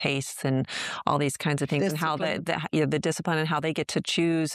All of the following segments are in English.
tastes and all these kinds of things, Discipline. and how the discipline and how they get to choose.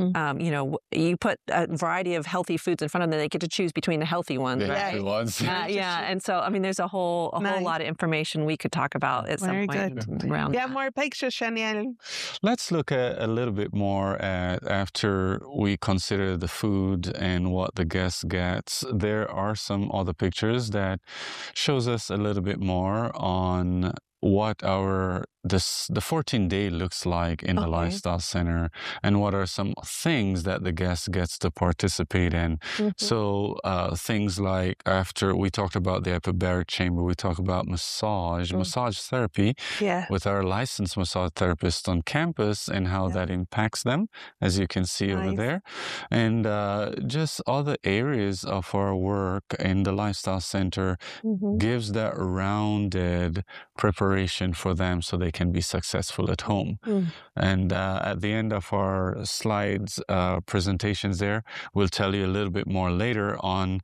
You put a variety of healthy foods in front of them, they get to choose between the healthy ones, The right? healthy ones. And so I mean, there's a whole lot of information we could talk about at some point around. Yeah, more pictures, Shaniel. Let's look at a little bit more at after we consider the food and what the guest gets. There are some other pictures that shows us a little bit more on what the 14-day looks like in the Lifestyle Center, and what are some things that the guest gets to participate in. So things like, after we talked about the hyperbaric chamber, we talk about massage therapy with our licensed massage therapist on campus, and how that impacts them, as you can see over there. And just other areas of our work in the Lifestyle Center gives that rounded preparation for them so they can be successful at home. And at the end of our slides, presentations there, we'll tell you a little bit more later on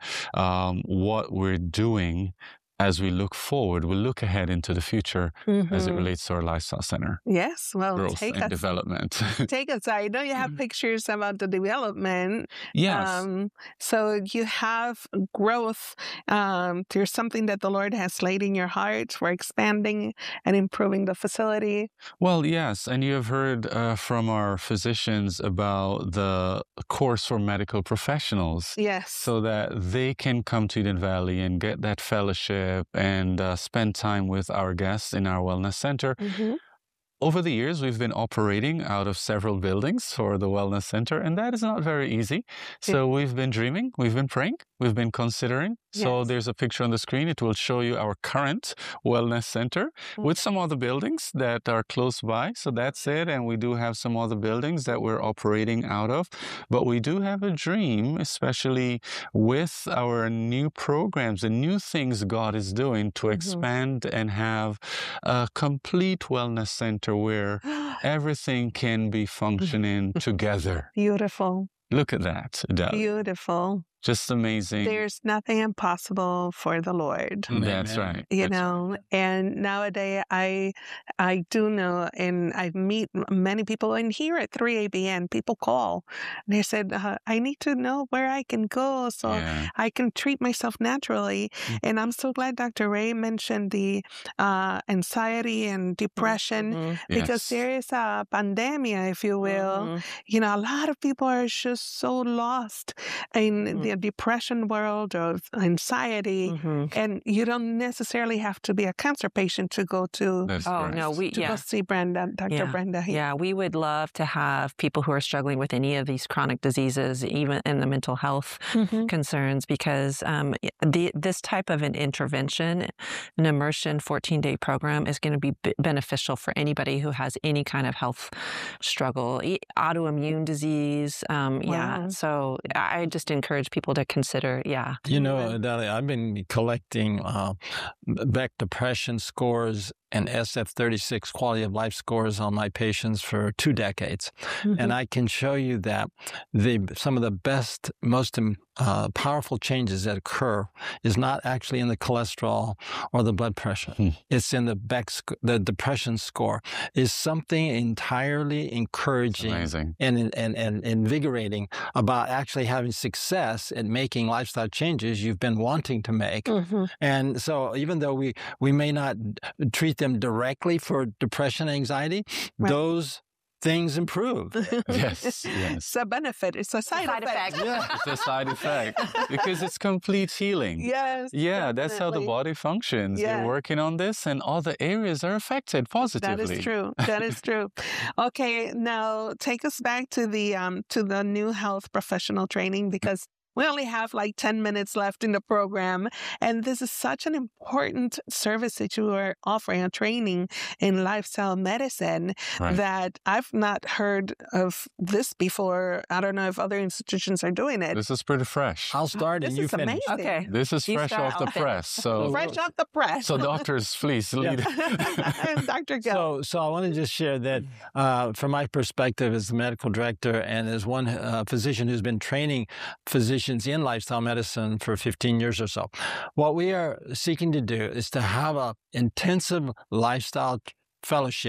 what we're doing as we look forward. We'll look ahead into the future as it relates to our Lifestyle Center. Yes, well, growth and development. Take us. I know you have pictures about the development. Yes. So you have growth. There's something that the Lord has laid in your heart for expanding and improving the facility. Well, yes. And you have heard from our physicians about the course for medical professionals. Yes. So that they can come to Eden Valley and get that fellowship and spend time with our guests in our wellness center. Over the years, we've been operating out of several buildings for the Wellness Center, and that is not very easy. So we've been dreaming, we've been praying, we've been considering. So there's a picture on the screen. It will show you our current Wellness Center with some other buildings that are close by. So that's it. And we do have some other buildings that we're operating out of. But we do have a dream, especially with our new programs, the new things God is doing, to expand and have a complete wellness center where everything can be functioning together. Beautiful. Look at that, Adele. Beautiful. Just amazing. There's nothing impossible for the Lord. That's right. You know, and nowadays I do know, and I meet many people, and here at 3ABN, people call, and they said, I need to know where I can go so I can treat myself naturally. And I'm so glad Dr. Ray mentioned the anxiety and depression, because there is a pandemia, if you will. You know, a lot of people are just so lost in the depression world of anxiety, and you don't necessarily have to be a cancer patient to go to. Go see Brenda, Dr. Brenda. Yeah, we would love to have people who are struggling with any of these chronic diseases, even in the mental health concerns, because this type of an intervention, an immersion 14-day program, is going to be beneficial for anybody who has any kind of health struggle, autoimmune disease. So I just encourage people to consider, You know, Dalia, I've been collecting Beck depression scores and SF-36 quality of life scores on my patients for 2 decades. And I can show you that some of the best, most powerful changes that occur is not actually in the cholesterol or the blood pressure. It's in the depression score. Is something entirely encouraging and invigorating about actually having success at making lifestyle changes you've been wanting to make. And so even though we may not treat them directly for depression and anxiety, those things improve. Yes. It's a benefit. It's a side effect. It's a side effect because it's complete healing. Yes. That's how the body functions. You're working on this, and other areas are affected positively. That is true. That is true. Okay, now take us back to the new health professional training, because we only have like 10 minutes left in the program, and this is such an important service that you are offering, a training in lifestyle medicine that I've not heard of this before. I don't know if other institutions are doing it. This is pretty fresh. I'll start and you finish. Amazing. Okay. This is fresh off the press. So fresh off the press. So doctors, please lead. Dr. Gill. So I want to just share that from my perspective as the medical director and as one physician who's been training physicians in lifestyle medicine for 15 years or so. What we are seeking to do is to have an intensive lifestyle fellowship